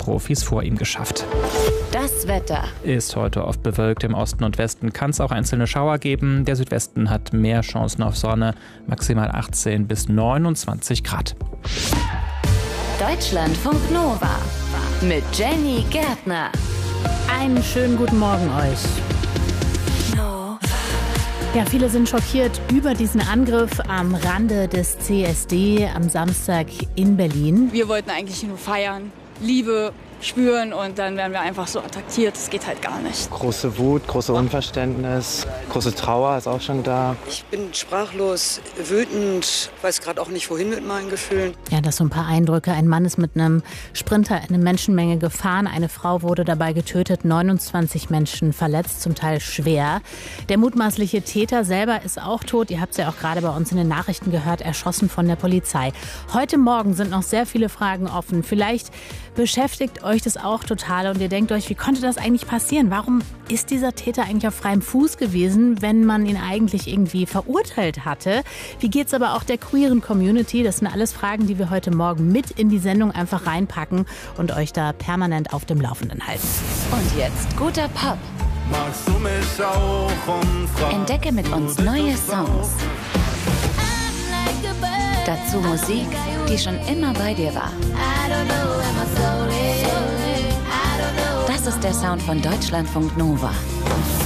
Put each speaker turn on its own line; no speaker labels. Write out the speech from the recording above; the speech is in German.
Profis vor ihm geschafft.
Das Wetter
Ist heute oft bewölkt. Im Osten und Westen kann es auch einzelne Schauer geben. Der Südwesten hat mehr Chancen auf Sonne, maximal 18 bis 29 Grad.
Deutschlandfunk Nova mit Jenny Gärtner.
Einen schönen guten Morgen euch. Ja, viele sind schockiert über diesen Angriff am Rande des CSD am Samstag in Berlin.
Wir wollten eigentlich nur feiern, Liebe spüren und dann werden wir einfach so attackiert. Das geht halt gar nicht.
Große Wut, große Unverständnis, große Trauer ist auch schon da.
Ich bin sprachlos, wütend, weiß gerade auch nicht, wohin mit meinen Gefühlen.
Ja, das so ein paar Eindrücke. Ein Mann ist mit einem Sprinter in eine Menschenmenge gefahren. Eine Frau wurde dabei getötet, 29 Menschen verletzt, zum Teil schwer. Der mutmaßliche Täter selber ist auch tot. Ihr habt es ja auch gerade bei uns in den Nachrichten gehört, erschossen von der Polizei. Heute Morgen sind noch sehr viele Fragen offen. Vielleicht beschäftigt euch das auch total und ihr denkt euch, wie konnte das eigentlich passieren? Warum ist dieser Täter eigentlich auf freiem Fuß gewesen, wenn man ihn eigentlich irgendwie verurteilt hatte? Wie geht's aber auch der queeren Community? Das sind alles Fragen, die wir heute Morgen mit in die Sendung einfach reinpacken und euch da permanent auf dem Laufenden halten.
Und jetzt guter Pop. Entdecke mit uns neue Songs. Dazu Musik, die schon immer bei dir war. Das ist der Sound von Deutschlandfunk Nova.